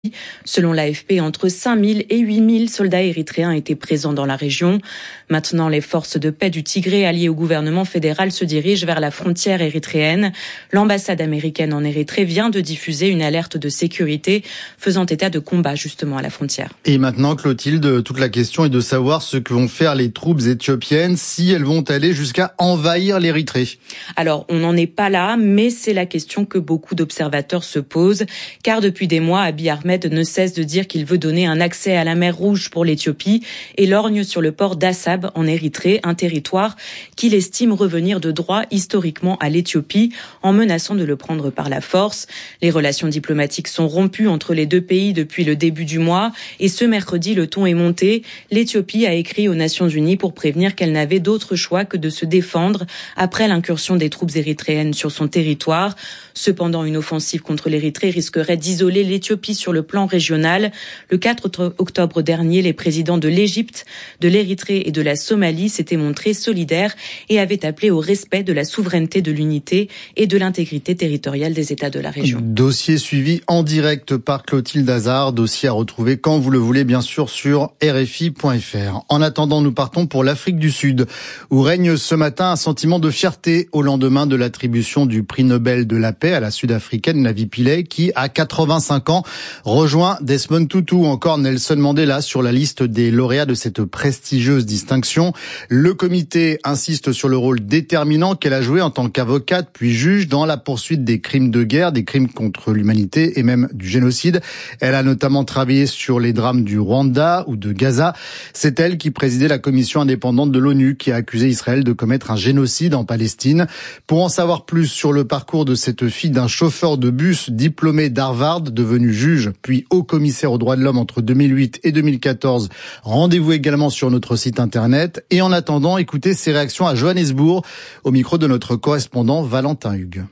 Selon l'AFP, entre 5 000 et 8 000 soldats érythréens étaient présents dans la région. Maintenant, les forces de paix du Tigré alliées au gouvernement fédéral se dirigent vers la frontière érythréenne. L'ambassade américaine en Érythrée vient de diffuser une alerte de sécurité faisant état de combats justement à la frontière. Et maintenant, Clotilde, toute la question est de savoir ce que vont faire les troupes éthiopiennes, si elles vont aller jusqu'à envahir l'Érythrée. Alors, on n'en est pas là, mais c'est la question que beaucoup d'observateurs se posent, car depuis des mois, Abiy Ahmed ne cesse de dire qu'il veut donner un accès à la mer Rouge pour l'Éthiopie et lorgne sur le port d'Assab en Érythrée, un territoire qu'il estime revenir de droit historiquement à l'Éthiopie, en menaçant de le prendre par la force. Les relations diplomatiques sont rompues entre les deux pays depuis le début du mois et ce mercredi, le ton est monté. L'Éthiopie a écrit aux Nations Unies pour prévenir qu'elle n'avait d'autre choix que de se défendre après l'incursion des troupes érythréennes sur son territoire. Cependant, une offensive contre l'Érythrée risquerait d'isoler l'Éthiopie sur le plan régional. Le 4 octobre dernier, les présidents de l'Égypte, de l'Érythrée et de la Somalie s'étaient montrés solidaires et avaient appelé au respect de la souveraineté, de l'unité et de l'intégrité territoriale des États de la région. Dossier suivi en direct par Clotilde Hazard, dossier à retrouver quand vous le voulez bien sûr sur RFI.fr. En attendant, nous partons pour l'Afrique du Sud, où règne ce matin un sentiment de fierté au lendemain de l'attribution du prix Nobel de la paix à la Sud-Africaine Navi Pillay, qui, à 85 ans, rejoint Desmond Tutu ou encore Nelson Mandela sur la liste des lauréats de cette prestigieuse distinction. Le comité insiste sur le rôle déterminant qu'elle a joué en tant qu'avocate puis juge dans la poursuite des crimes de guerre, des crimes contre l'humanité et même du génocide. Elle a notamment travaillé sur les drames du Rwanda ou de Gaza. C'est elle qui présidait la commission indépendante de l'ONU qui a accusé Israël de commettre un génocide en Palestine. Pour en savoir plus sur le parcours de cette fille d'un chauffeur de bus diplômé d'Harvard, devenu juge puis haut-commissaire aux droits de l'homme entre 2008 et 2014. Rendez-vous également sur notre site internet. Et en attendant, écoutez ses réactions à Johannesburg au micro de notre correspondant Valentin Hugues.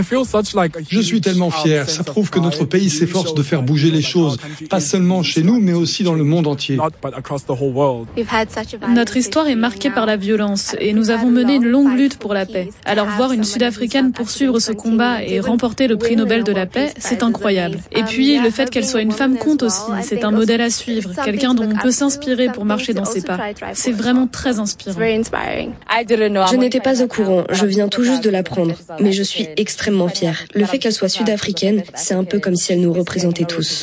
Je suis tellement fier. Ça prouve que notre pays s'efforce de faire bouger les choses, pas seulement chez nous, mais aussi dans le monde entier. Notre histoire est marquée par la violence et nous avons mené une longue lutte pour la paix. Alors voir une Sud-Africaine poursuivre ce combat et remporter le prix Nobel de la paix, c'est incroyable. Et puis le fait qu'elle soit une femme compte aussi. C'est un modèle à suivre, quelqu'un dont on peut s'inspirer pour marcher dans ses pas. C'est vraiment très inspirant. Je n'étais pas au courant, je viens tout juste de l'apprendre, mais je suis extrêmement fière. Le fait qu'elle soit sud-africaine, c'est un peu comme si elle nous représentait tous.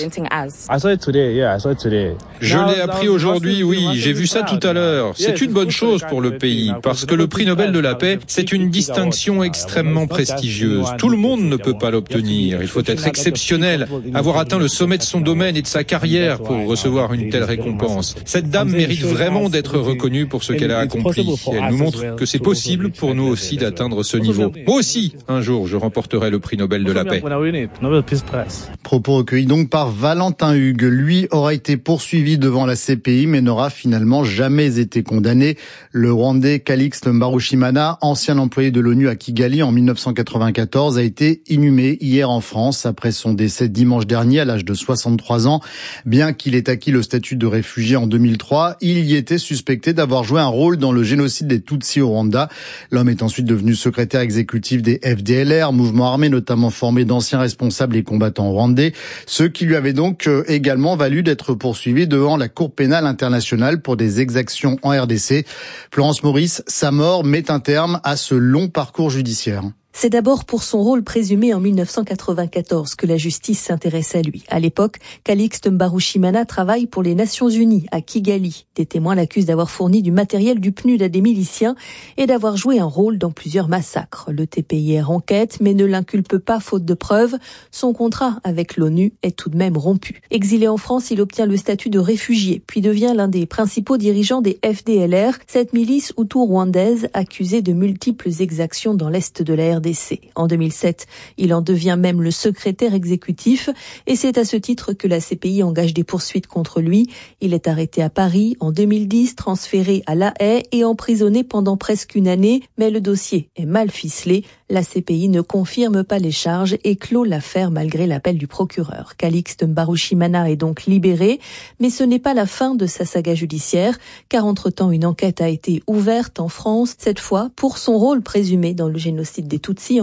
Je l'ai appris aujourd'hui, oui, j'ai vu ça tout à l'heure. C'est une bonne chose pour le pays, parce que le prix Nobel de la paix, c'est une distinction extrêmement prestigieuse. Tout le monde ne peut pas l'obtenir. Il faut être exceptionnel, avoir atteint le sommet de son domaine et de sa carrière pour recevoir une telle récompense. Cette dame mérite vraiment d'être reconnue pour ce qu'elle a accompli. Elle nous montre que c'est possible pour nous aussi d'atteindre ce niveau. Moi aussi, un jour, je remporterai le prix Nobel de la paix. Propos recueillis donc par Valentin Hugues. Lui aura été poursuivi devant la CPI, mais n'aura finalement jamais été condamné. Le Rwandais Calixte Mbarushimana, ancien employé de l'ONU à Kigali en 1994, a été inhumé hier en France après son décès dimanche dernier à l'âge de 63 ans. Bien qu'il ait acquis le statut de réfugié en 2003, il y était suspecté d'avoir joué un rôle dans le génocide des Tutsis au Rwanda. L'homme est ensuite devenu secrétaire exécutif des FDLR, mouvement armé notamment formé d'anciens responsables et combattants rwandais, ce qui lui avait donc également valu d'être poursuivi devant la Cour pénale internationale pour des exactions en RDC. Florence Maurice, sa mort met un terme à ce long parcours judiciaire. C'est d'abord pour son rôle présumé en 1994 que la justice s'intéresse à lui. À l'époque, Calixte Mbarushimana travaille pour les Nations Unies à Kigali. Des témoins l'accusent d'avoir fourni du matériel du PNUD à des miliciens et d'avoir joué un rôle dans plusieurs massacres. Le TPIR enquête, mais ne l'inculpe pas faute de preuves. Son contrat avec l'ONU est tout de même rompu. Exilé en France, il obtient le statut de réfugié, puis devient l'un des principaux dirigeants des FDLR, cette milice hutu-rwandaise accusée de multiples exactions dans l'est de la RDC. En 2007, il en devient même le secrétaire exécutif et c'est à ce titre que la CPI engage des poursuites contre lui. Il est arrêté à Paris en 2010, transféré à La Haye et emprisonné pendant presque une année, mais le dossier est mal ficelé. La CPI ne confirme pas les charges et clôt l'affaire malgré l'appel du procureur. Calixte Mbarushimana est donc libéré, mais ce n'est pas la fin de sa saga judiciaire, car entre-temps une enquête a été ouverte en France, cette fois pour son rôle présumé dans le génocide des Tutsis en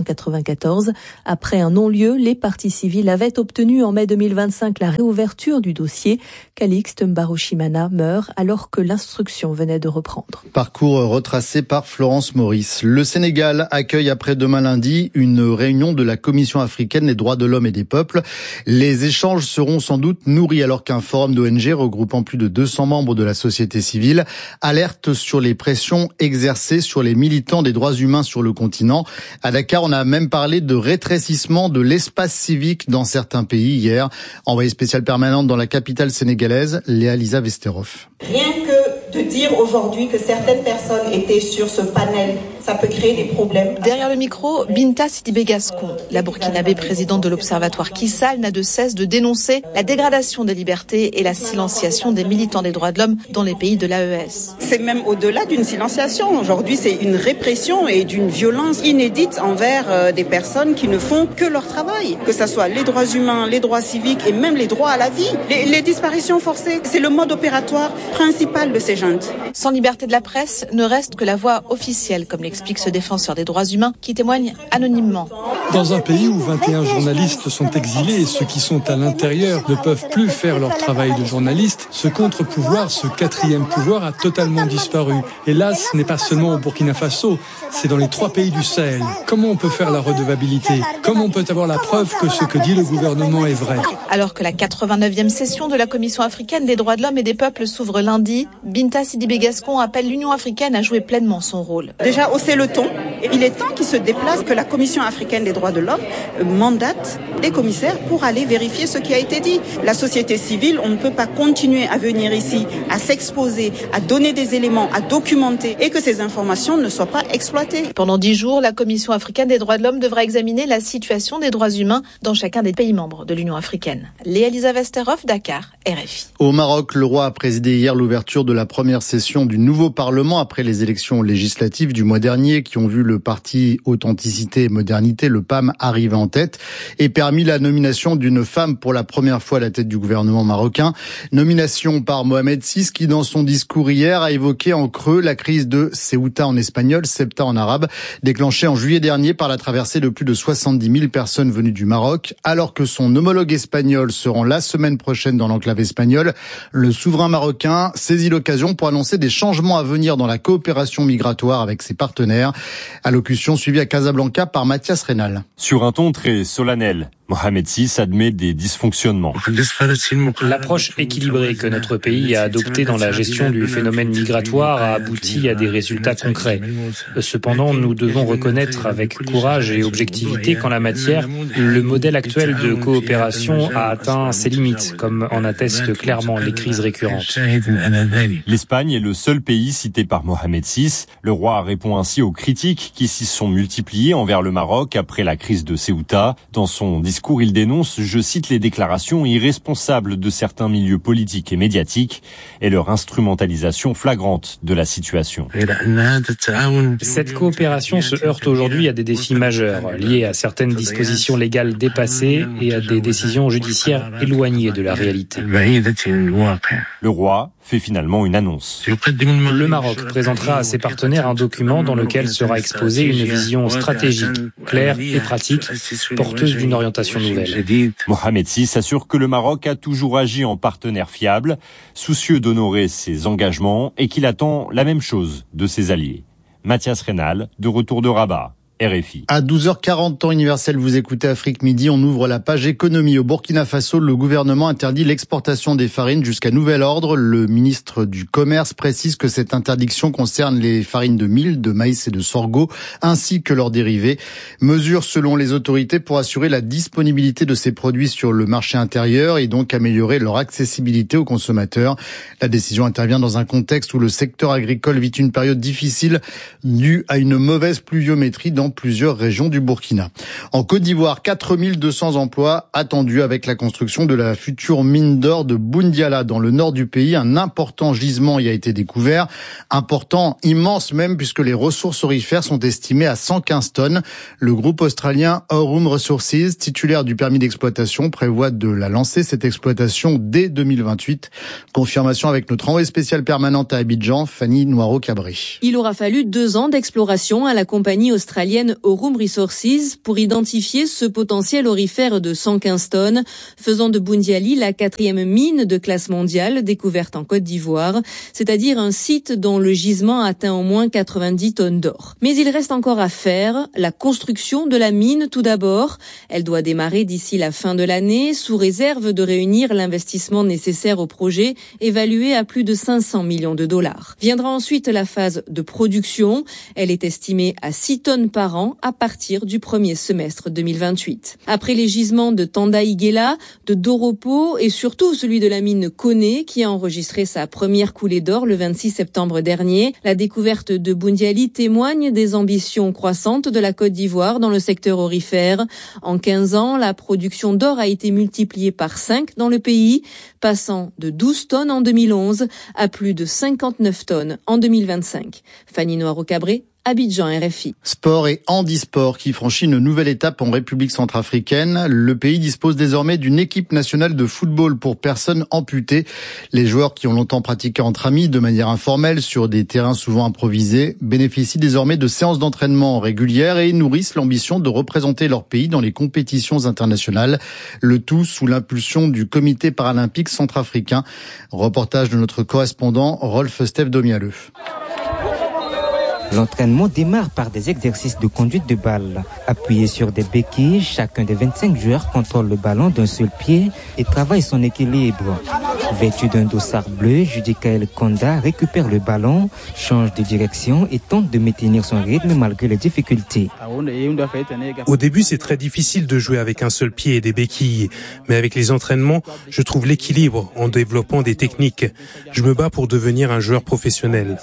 1994. Après un non-lieu, les parties civiles avaient obtenu en mai 2025 la réouverture du dossier. Calixte Mbarushimana meurt alors que l'instruction venait de reprendre. Parcours retracé par Florence Maurice. Le Sénégal accueille après-demain lundi une réunion de la Commission africaine des droits de l'homme et des peuples. Les échanges seront sans doute nourris alors qu'un forum d'ONG regroupant plus de 200 membres de la société civile alerte sur les pressions exercées sur les militants des droits humains sur le continent. À Dakar, on a même parlé de rétrécissement de l'espace civique dans certains pays hier. Envoyée spéciale permanente dans la capitale sénégalaise, Léa-Lisa Vesterov. Rien que de dire aujourd'hui que certaines personnes étaient sur ce panel, ça peut créer des problèmes. Derrière le micro, Binta Sidibé Gascon, la burkinabé présidente de l'Observatoire Kissal, n'a de cesse de dénoncer la dégradation des libertés et la silenciation des militants des droits de l'homme dans les pays de l'AES. C'est même au-delà d'une silenciation. Aujourd'hui, c'est une répression et d'une violence inédite envers des personnes qui ne font que leur travail. Que ce soit les droits humains, les droits civiques et même les droits à la vie. Les disparitions forcées, c'est le mode opératoire principal de ces juntes. Sans liberté de la presse, ne reste que la voix officielle, comme l'explique ce défenseur des droits humains qui témoigne anonymement. Dans un pays où 21 journalistes sont exilés et ceux qui sont à l'intérieur ne peuvent plus faire leur travail de journaliste, ce contre-pouvoir, ce quatrième pouvoir a totalement disparu. Et là, ce n'est pas seulement au Burkina Faso, c'est dans les 3 pays du Sahel. Comment on peut faire la redevabilité ? Comment on peut avoir la preuve que ce que dit le gouvernement est vrai ? Alors que la 89e session de la Commission africaine des droits de l'homme et des peuples s'ouvre lundi, Binta Sidibé Gascon appelle l'Union africaine à jouer pleinement son rôle. Déjà hausser le ton. Il est temps qu'il se déplace, que la Commission africaine des droits de l'homme mandate des commissaires pour aller vérifier ce qui a été dit. La société civile, on ne peut pas continuer à venir ici, à s'exposer, à donner des éléments, à documenter et que ces informations ne soient pas exploitées. Pendant 10 jours, la Commission africaine des droits de l'homme devra examiner la situation des droits humains dans chacun des pays membres de l'Union africaine. Léa-Lisa Vesterov, Dakar, RFI. Au Maroc, le roi a présidé hier l'ouverture de la première session du nouveau Parlement après les élections législatives du mois dernier qui ont vu le parti Authenticité et Modernité, le PAM, arriver en tête et permis la nomination d'une femme pour la première fois à la tête du gouvernement marocain. Nomination par Mohamed VI qui, dans son discours hier, a évoqué en creux la crise de Ceuta en espagnol, Ceuta en arabe, déclenchée en juillet dernier par la traversée de plus de 70 000 personnes venues du Maroc. Alors que son homologue espagnol se rend la semaine prochaine dans l'enclave espagnole, le souverain marocain saisit l'occasion pour annoncer des changements à venir dans la coopération migratoire avec ses partenaires. Allocution suivie à Casablanca par Mathias Reynal. Sur un ton très solennel, Mohamed VI admet des dysfonctionnements. L'approche équilibrée que notre pays a adoptée dans la gestion du phénomène migratoire a abouti à des résultats concrets. Cependant, nous devons reconnaître avec courage et objectivité qu'en la matière, le modèle actuel de coopération a atteint ses limites, comme en attestent clairement les crises récurrentes. L'Espagne est le seul pays cité par Mohamed VI. Le roi répond ainsi aux critiques qui s'y sont multipliées envers le Maroc après la crise de Ceuta. Dans son discours, il dénonce, je cite, les déclarations irresponsables de certains milieux politiques et médiatiques et leur instrumentalisation flagrante de la situation. Cette coopération se heurte aujourd'hui à des défis majeurs liés à certaines dispositions légales dépassées et à des décisions judiciaires éloignées de la réalité. Le roi fait finalement une annonce. Le Maroc présentera à ses partenaires un document dans lequel sera exposée une vision stratégique, claire et pratique, porteuse d'une orientation nouvelle. Mohamed VI assure que le Maroc a toujours agi en partenaire fiable, soucieux d'honorer ses engagements et qu'il attend la même chose de ses alliés. Mathias Reynal, de retour de Rabat. RFI. À 12h40, temps universel, vous écoutez Afrique Midi. On ouvre la page économie. Au Burkina Faso, le gouvernement interdit l'exportation des farines jusqu'à nouvel ordre. Le ministre du Commerce précise que cette interdiction concerne les farines de mil, de maïs et de sorgho, ainsi que leurs dérivés. Mesure selon les autorités pour assurer la disponibilité de ces produits sur le marché intérieur et donc améliorer leur accessibilité aux consommateurs. La décision intervient dans un contexte où le secteur agricole vit une période difficile due à une mauvaise pluviométrie dans plusieurs régions du Burkina. En Côte d'Ivoire, 4200 emplois attendus avec la construction de la future mine d'or de Boundiala dans le nord du pays. Un important gisement y a été découvert. Important, immense même, puisque les ressources aurifères sont estimées à 115 tonnes. Le groupe australien Aurum Resources, titulaire du permis d'exploitation, prévoit de la lancer cette exploitation dès 2028. Confirmation avec notre envoyée spéciale permanente à Abidjan, Fanny Noiro-Cabré. Il aura fallu 2 ans d'exploration à la compagnie australienne Aurum Resources pour identifier ce potentiel aurifère de 115 tonnes, faisant de Boundiali la 4e mine de classe mondiale découverte en Côte d'Ivoire, c'est-à-dire un site dont le gisement atteint au moins 90 tonnes d'or. Mais il reste encore à faire, la construction de la mine tout d'abord. Elle doit démarrer d'ici la fin de l'année, sous réserve de réunir l'investissement nécessaire au projet, évalué à plus de 500 millions de dollars. Viendra ensuite la phase de production. Elle est estimée à 6 tonnes par an à partir du premier semestre 2028. Après les gisements de Tanda-Iguela, de Doropo et surtout celui de la mine Koné qui a enregistré sa première coulée d'or le 26 septembre dernier, la découverte de Boundiali témoigne des ambitions croissantes de la Côte d'Ivoire dans le secteur aurifère. En 15 ans, la production d'or a été multipliée par 5 dans le pays, passant de 12 tonnes en 2011 à plus de 59 tonnes en 2025. Fanny Noiro-Cabré, Abidjan, RFI. Sport et handisport qui franchit une nouvelle étape en République centrafricaine. Le pays dispose désormais d'une équipe nationale de football pour personnes amputées. Les joueurs qui ont longtemps pratiqué entre amis de manière informelle sur des terrains souvent improvisés bénéficient désormais de séances d'entraînement régulières et nourrissent l'ambition de représenter leur pays dans les compétitions internationales. Le tout sous l'impulsion du comité paralympique centrafricain. Reportage de notre correspondant Rolf Steph Domialeux. L'entraînement démarre par des exercices de conduite de balle. Appuyé sur des béquilles, chacun des 25 joueurs contrôle le ballon d'un seul pied et travaille son équilibre. Vêtu d'un dossard bleu, Judikael Konda récupère le ballon, change de direction et tente de maintenir son rythme malgré les difficultés. Au début, c'est très difficile de jouer avec un seul pied et des béquilles. Mais avec les entraînements, je trouve l'équilibre en développant des techniques. Je me bats pour devenir un joueur professionnel.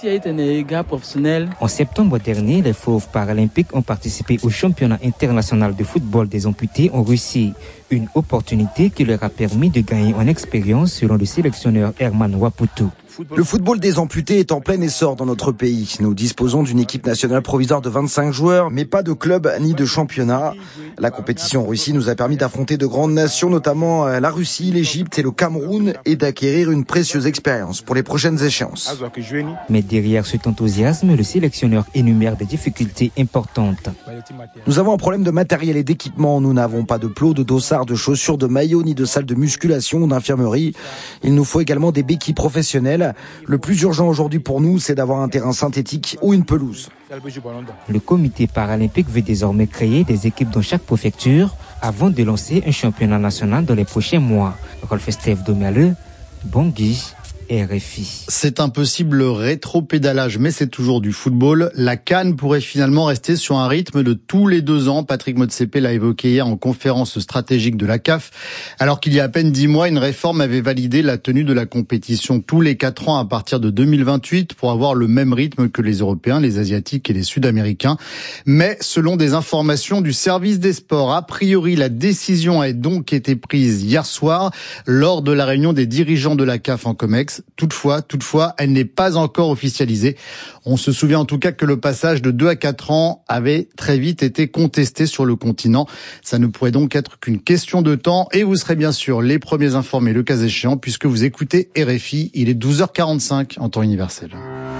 En septembre dernier, les Fauves paralympiques ont participé au championnat international de football des amputés en Russie. Une opportunité qui leur a permis de gagner en expérience selon le sélectionneur Herman Waputu. Le football des amputés est en plein essor dans notre pays. Nous disposons d'une équipe nationale provisoire de 25 joueurs, mais pas de club ni de championnat. La compétition en Russie nous a permis d'affronter de grandes nations, notamment la Russie, l'Égypte et le Cameroun, et d'acquérir une précieuse expérience pour les prochaines échéances. Mais derrière cet enthousiasme, le sélectionneur énumère des difficultés importantes. Nous avons un problème de matériel et d'équipement. Nous n'avons pas de plots, de dossards, de chaussures, de maillots, ni de salles de musculation ou d'infirmerie. Il nous faut également des béquilles professionnelles. Le plus urgent aujourd'hui pour nous, c'est d'avoir un terrain synthétique ou une pelouse. Le comité paralympique veut désormais créer des équipes dans chaque préfecture avant de lancer un championnat national dans les prochains mois. Rolf Steph Domialeux, Bangui, RFI. C'est un possible rétro-pédalage, mais c'est toujours du football. La CAN pourrait finalement rester sur un rythme de tous les 2 ans. Patrick Motsepe l'a évoqué hier en conférence stratégique de la CAF. Alors qu'il y a à peine 10 mois, une réforme avait validé la tenue de la compétition tous les 4 ans à partir de 2028 pour avoir le même rythme que les Européens, les Asiatiques et les Sud-Américains. Mais selon des informations du service des sports, a priori, la décision a donc été prise hier soir lors de la réunion des dirigeants de la CAF en COMEX. Toutefois, elle n'est pas encore officialisée. On se souvient en tout cas que le passage de 2 à 4 ans avait très vite été contesté sur le continent. Ça ne pourrait donc être qu'une question de temps et vous serez bien sûr les premiers informés le cas échéant puisque vous écoutez RFI. Il est 12h45 en temps universel.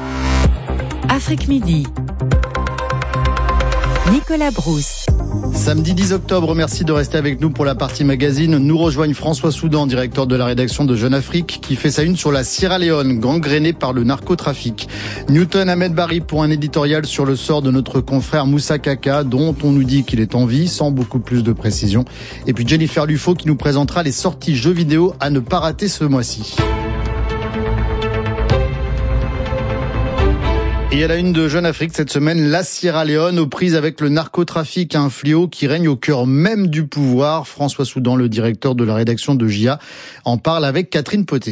Afrique Midi. Nicolas Brousse. Samedi 10 octobre, merci de rester avec nous pour la partie magazine. Nous rejoignent François Soudan, directeur de la rédaction de Jeune Afrique, qui fait sa une sur la Sierra Leone, gangrénée par le narcotrafic. Newton Ahmed Barry pour un éditorial sur le sort de notre confrère Moussa Kaka, dont on nous dit qu'il est en vie, sans beaucoup plus de précision. Et puis Jennifer Lufo qui nous présentera les sorties jeux vidéo à ne pas rater ce mois-ci. Et à la une de Jeune Afrique cette semaine, la Sierra Leone aux prises avec le narcotrafic, un fléau qui règne au cœur même du pouvoir. François Soudan, le directeur de la rédaction de JA, en parle avec Catherine Poté.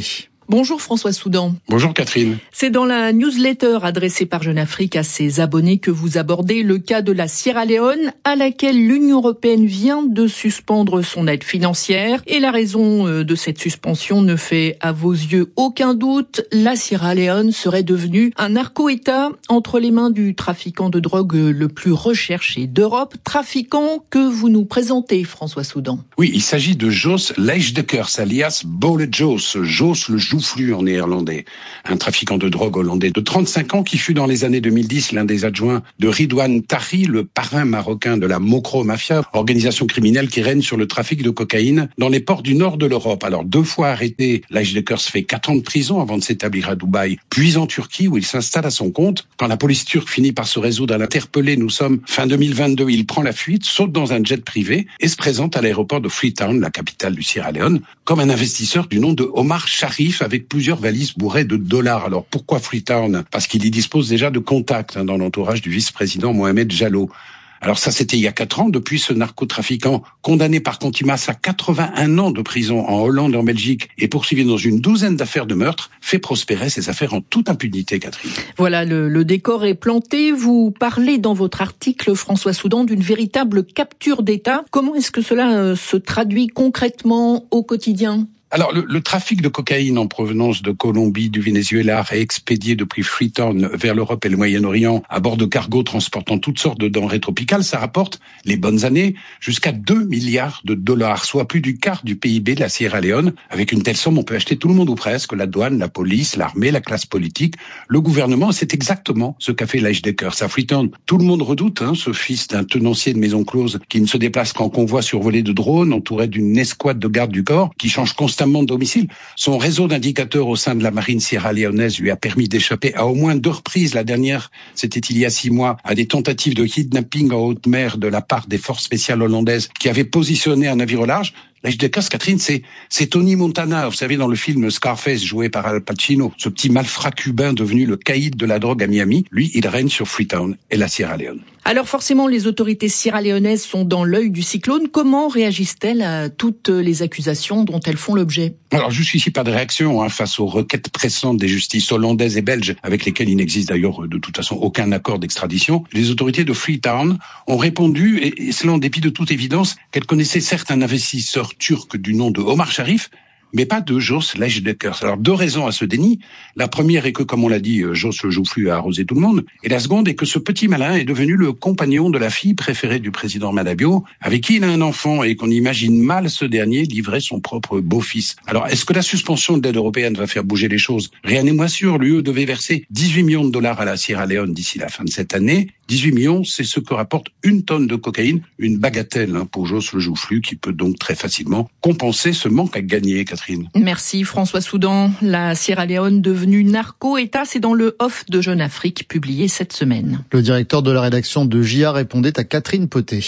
Bonjour François Soudan. Bonjour Catherine. C'est dans la newsletter adressée par Jeune Afrique à ses abonnés que vous abordez le cas de la Sierra Leone, à laquelle l'Union européenne vient de suspendre son aide financière. Et la raison de cette suspension ne fait à vos yeux aucun doute. La Sierra Leone serait devenue un narco-État entre les mains du trafiquant de drogue le plus recherché d'Europe. Trafiquant que vous nous présentez, François Soudan. Oui, il s'agit de Jos Leijdekkers, alias Bole Jos. Jos le joufflu en néerlandais. Un trafiquant de drogue hollandais de 35 ans qui fut dans les années 2010 l'un des adjoints de Ridwan Taghi, le parrain marocain de la Mokro Mafia, organisation criminelle qui règne sur le trafic de cocaïne dans les ports du nord de l'Europe. Alors 2 fois arrêté, Leijdekkers fait 4 ans de prison avant de s'établir à Dubaï, puis en Turquie où il s'installe à son compte. Quand la police turque finit par se résoudre à l'interpeller, nous sommes fin 2022, il prend la fuite, saute dans un jet privé et se présente à l'aéroport de Freetown, la capitale du Sierra Leone, comme un investisseur du nom de Omar Sharif avec plusieurs valises bourrées de dollars. Alors pourquoi Freetown ? Parce qu'il y dispose déjà de contacts dans l'entourage du vice-président Mohamed Jallow. Alors ça, c'était il y a 4 ans. Depuis, ce narcotrafiquant, condamné par contumace à 81 ans de prison en Hollande et en Belgique et poursuivi dans une douzaine d'affaires de meurtre, fait prospérer ses affaires en toute impunité, Catherine. Voilà, le décor est planté. Vous parlez dans votre article, François Soudan, d'une véritable capture d'État. Comment est-ce que cela se traduit concrètement au quotidien ? Alors, le trafic de cocaïne en provenance de Colombie, du Venezuela, est expédié depuis Freetown vers l'Europe et le Moyen-Orient à bord de cargos transportant toutes sortes de denrées tropicales. Ça rapporte, les bonnes années, jusqu'à 2 milliards de dollars, soit plus du quart du PIB de la Sierra Leone. Avec une telle somme, on peut acheter tout le monde ou presque, la douane, la police, l'armée, la classe politique, le gouvernement. C'est exactement ce qu'a fait Leijdekkers à Freetown. Tout le monde redoute ce fils d'un tenancier de maison close qui ne se déplace qu'en convoi survolé de drones, entouré d'une escouade de gardes du corps, qui change constamment de domicile. Son réseau d'indicateurs au sein de la marine sierra-léonaise lui a permis d'échapper à au moins 2 reprises. La dernière, c'était il y a 6 mois, à des tentatives de kidnapping en haute mer de la part des forces spéciales hollandaises qui avaient positionné un navire au large. Leijdekkers, Catherine, c'est Tony Montana, vous savez, dans le film Scarface, joué par Al Pacino, ce petit malfrat cubain devenu le caïd de la drogue à Miami. Lui, il règne sur Freetown et la Sierra Leone. Alors forcément, les autorités sierra-léonaises sont dans l'œil du cyclone. Comment réagissent-elles à toutes les accusations dont elles font l'objet ? Alors jusqu'ici, pas de réaction face aux requêtes pressantes des justices hollandaises et belges, avec lesquelles il n'existe d'ailleurs de toute façon aucun accord d'extradition. Les autorités de Freetown ont répondu, et cela en dépit de toute évidence, qu'elles connaissaient certes un investisseur turc du nom de Omar Sharif, mais pas de Jos Leijdekkers. Alors 2 raisons à ce déni. La première est que, comme on l'a dit, Jos le joufflu a arrosé tout le monde. Et la seconde est que ce petit malin est devenu le compagnon de la fille préférée du président Madabio, avec qui il a un enfant et qu'on imagine mal ce dernier livrer son propre beau-fils. Alors, est-ce que la suspension de l'aide européenne va faire bouger les choses ? Rien n'est moins sûr. L'UE devait verser 18 millions de dollars à la Sierra Leone d'ici la fin de cette année. 18 millions, c'est ce que rapporte 1 tonne de cocaïne, une bagatelle pour Jos le joufflu, qui peut donc très facilement compenser ce manque à gagner, Catherine. Merci François Soudan. La Sierra Leone devenue narco-État, c'est dans le Off de Jeune Afrique, publié cette semaine. Le directeur de la rédaction de JA répondait à Catherine Potet.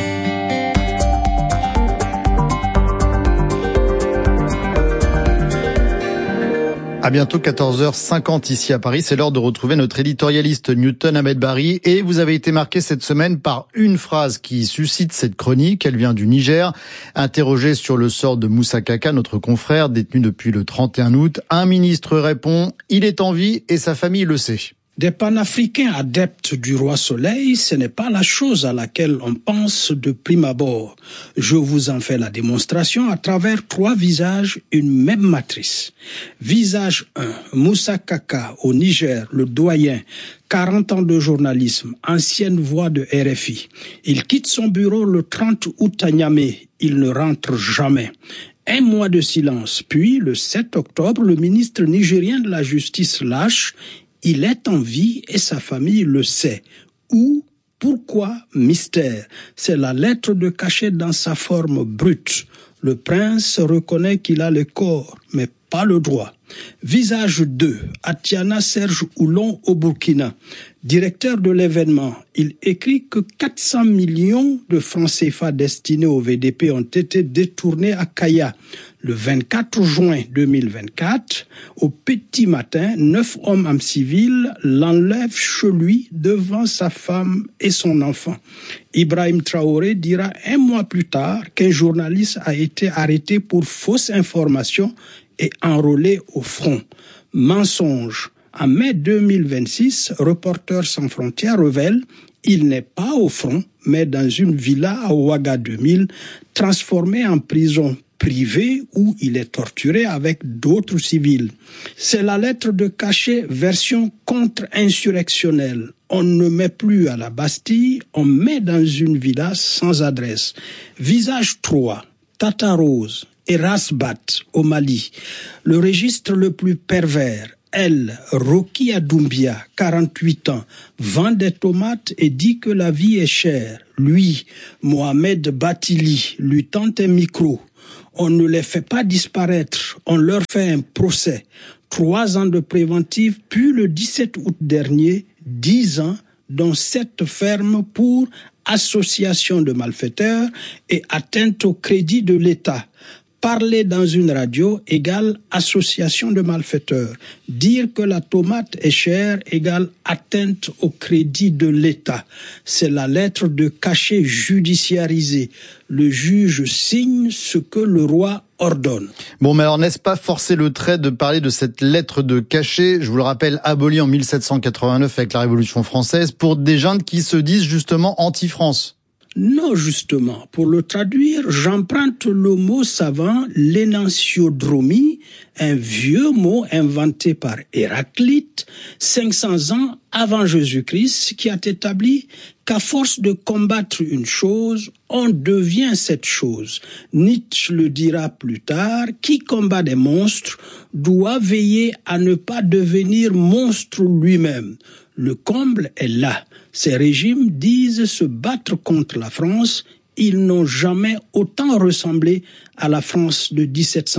À bientôt 14h50 ici à Paris, c'est l'heure de retrouver notre éditorialiste Newton Ahmed Bari et vous avez été marqué cette semaine par une phrase qui suscite cette chronique. Elle vient du Niger. Interrogé sur le sort de Moussa Kaka, notre confrère détenu depuis le 31 août, un ministre répond « Il est en vie et sa famille le sait ». Des panafricains adeptes du roi Soleil, ce n'est pas la chose à laquelle on pense de prime abord. Je vous en fais la démonstration à travers 3 visages, une même matrice. Visage 1, Moussa Kaka au Niger, le doyen, 40 ans de journalisme, ancienne voix de RFI. Il quitte son bureau le 30 août à Niamey. Il ne rentre jamais. 1 mois de silence. Puis, le 7 octobre, le ministre nigérien de la Justice lâche. Il est en vie et sa famille le sait. Où, pourquoi, mystère. C'est la lettre de cachet dans sa forme brute. Le prince reconnaît qu'il a le corps, mais pas le droit. Visage 2, Atiana Serge Oulon au Burkina. Directeur de l'événement, il écrit que 400 millions de francs CFA destinés au VDP ont été détournés à Kaya. Le 24 juin 2024, au petit matin, 9 hommes en civil l'enlèvent chez lui devant sa femme et son enfant. Ibrahim Traoré dira 1 mois plus tard qu'un journaliste a été arrêté pour fausse information et enrôlé au front. Mensonge. En mai 2026, Reporters sans frontières révèle il n'est pas au front, mais dans une villa à Ouaga 2000, transformée en prison privée où il est torturé avec d'autres civils. C'est la lettre de cachet version contre-insurrectionnelle. On ne met plus à la Bastille, on met dans une villa sans adresse. Visage 3, Tata Rose et Rasbat au Mali. Le registre le plus pervers. Elle, Rokia Doumbia, 48 ans, vend des tomates et dit que la vie est chère. Lui, Mohamed Batili, lui tend un micro. On ne les fait pas disparaître, on leur fait un procès. 3 ans de préventive, puis le 17 août dernier, 10 ans, dont 7 fermes pour association de malfaiteurs et atteinte au crédit de l'État. Parler dans une radio égale association de malfaiteurs. Dire que la tomate est chère égale atteinte au crédit de l'État. C'est la lettre de cachet judiciarisée. Le juge signe ce que le roi ordonne. Bon, mais alors n'est-ce pas forcer le trait de parler de cette lettre de cachet, je vous le rappelle, abolie en 1789 avec la Révolution française, pour des gens qui se disent justement anti-France? Non, justement. Pour le traduire, j'emprunte le mot savant l'énantiodromie, un vieux mot inventé par Héraclite, 500 ans avant Jésus-Christ, qui a établi qu'à force de combattre une chose, on devient cette chose. Nietzsche le dira plus tard, qui combat des monstres doit veiller à ne pas devenir monstre lui-même. Le comble est là. Ces régimes disent se battre contre la France. Ils n'ont jamais autant ressemblé à la France de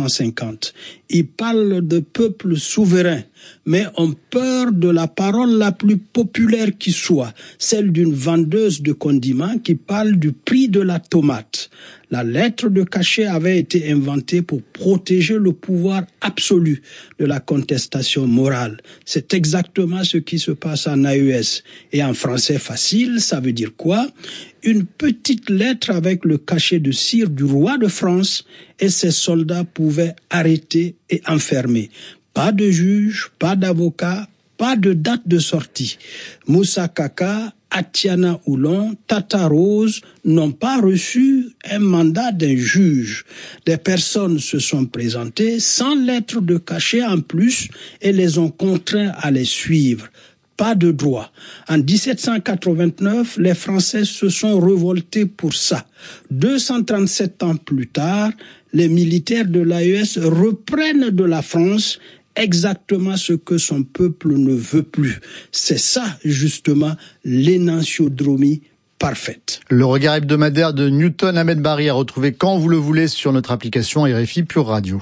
1750. Ils parlent de peuple souverain, mais ont peur de la parole la plus populaire qui soit, celle d'une vendeuse de condiments qui parle du prix de la tomate. La lettre de cachet avait été inventée pour protéger le pouvoir absolu de la contestation morale. C'est exactement ce qui se passe en AES. Et en français facile, ça veut dire quoi? Une petite lettre avec le cachet de cire du roi de France et ses soldats pouvaient arrêter et enfermer. Pas de juge, pas d'avocat, pas de date de sortie. Moussa Kaka, Atiana Oulon, Tata Rose n'ont pas reçu un mandat d'un juge. Des personnes se sont présentées sans lettre de cachet en plus et les ont contraints à les suivre. Pas de droit. En 1789, les Français se sont révoltés pour ça. 237 ans plus tard, les militaires de l'AES reprennent de la France exactement ce que son peuple ne veut plus. C'est ça, justement, l'énantiodromie parfaite. Le regard hebdomadaire de Newton Ahmed Barry à retrouver quand vous le voulez sur notre application RFI Pure Radio.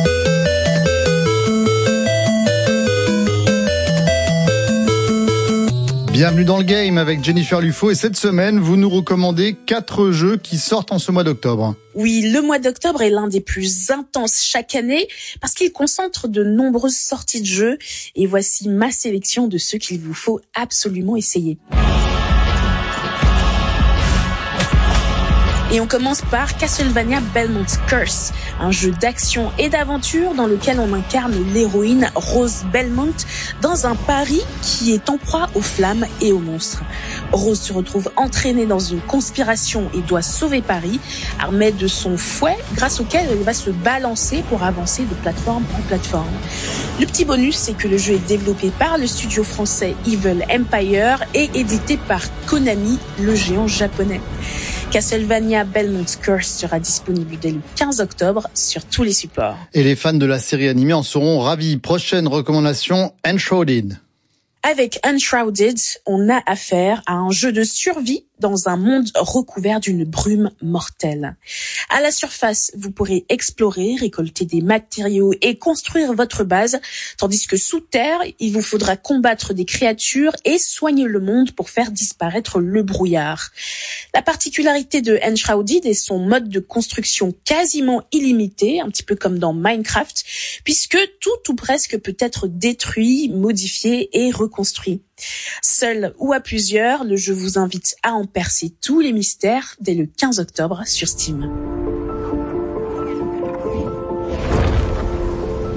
Bienvenue dans le game avec Jennifer Lufo et cette semaine, vous nous recommandez 4 jeux qui sortent en ce mois d'octobre. Oui, le mois d'octobre est l'un des plus intenses chaque année parce qu'il concentre de nombreuses sorties de jeux et voici ma sélection de ceux qu'il vous faut absolument essayer. Et on commence par Castlevania Belmont Curse, un jeu d'action et d'aventure dans lequel on incarne l'héroïne Rose Belmont dans un Paris qui est en proie aux flammes et aux monstres. Rose se retrouve entraînée dans une conspiration et doit sauver Paris, armée de son fouet grâce auquel elle va se balancer pour avancer de plateforme en plateforme. Le petit bonus, c'est que le jeu est développé par le studio français Evil Empire et édité par Konami, le géant japonais. Castlevania Belmont Curse sera disponible dès le 15 octobre sur tous les supports. Et les fans de la série animée en seront ravis. Prochaine recommandation, Enshrouded. Avec Enshrouded, on a affaire à un jeu de survie dans un monde recouvert d'une brume mortelle. À la surface, vous pourrez explorer, récolter des matériaux et construire votre base, tandis que sous terre, il vous faudra combattre des créatures et soigner le monde pour faire disparaître le brouillard. La particularité de Enshrouded est son mode de construction quasiment illimité, un petit peu comme dans Minecraft, puisque tout ou presque peut être détruit, modifié et reconstruit. Seul ou à plusieurs, le jeu vous invite à en percer tous les mystères dès le 15 octobre sur Steam.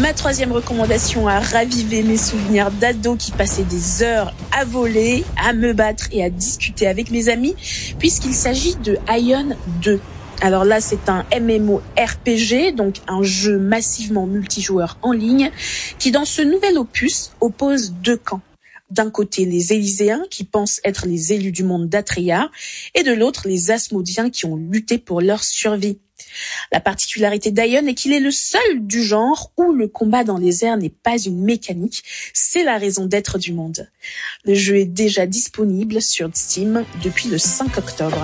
Ma troisième recommandation a ravivé mes souvenirs d'ado qui passait des heures à voler, à me battre et à discuter avec mes amis, puisqu'il s'agit de Aion 2. Alors là, c'est un MMORPG, donc un jeu massivement multijoueur en ligne, qui dans ce nouvel opus oppose deux camps. D'un côté, les Élyséens, qui pensent être les élus du monde d'Atreya, et de l'autre, les Asmodiens qui ont lutté pour leur survie. La particularité d'Aion est qu'il est le seul du genre où le combat dans les airs n'est pas une mécanique, c'est la raison d'être du monde. Le jeu est déjà disponible sur Steam depuis le 5 octobre.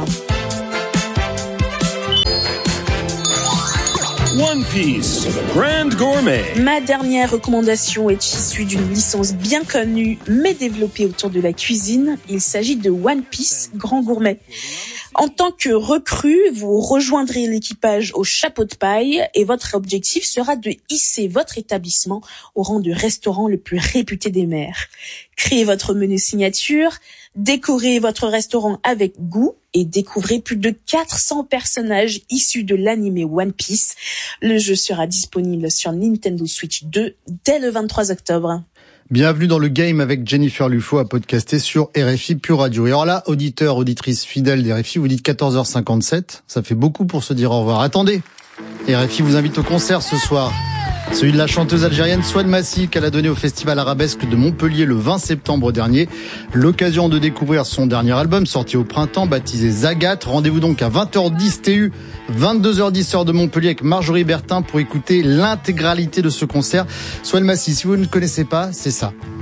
One Piece, Grand Gourmet. Ma dernière recommandation est issue d'une licence bien connue mais développée autour de la cuisine. Il s'agit de One Piece, Grand Gourmet. En tant que recrue, vous rejoindrez l'équipage au chapeau de paille et votre objectif sera de hisser votre établissement au rang de restaurant le plus réputé des mers. Créez votre menu signature, décorez votre restaurant avec goût et découvrez plus de 400 personnages issus de l'anime One Piece. Le jeu sera disponible sur Nintendo Switch 2 dès le 23 octobre. Bienvenue dans le game avec Jennifer Lufo à podcaster sur RFI Pure Radio. Et alors là, auditeurs, auditrices fidèles d'RFI, vous dites 14h57. Ça fait beaucoup pour se dire au revoir. Attendez, RFI vous invite au concert ce soir. Celui de la chanteuse algérienne Souad Massi qu'elle a donné au Festival Arabesque de Montpellier le 20 septembre dernier. L'occasion de découvrir son dernier album sorti au printemps baptisé Zagat. Rendez-vous donc à 20h10 TU, 22h10 heure de Montpellier avec Marjorie Bertin pour écouter l'intégralité de ce concert. Souad Massi, si vous ne connaissez pas, c'est ça.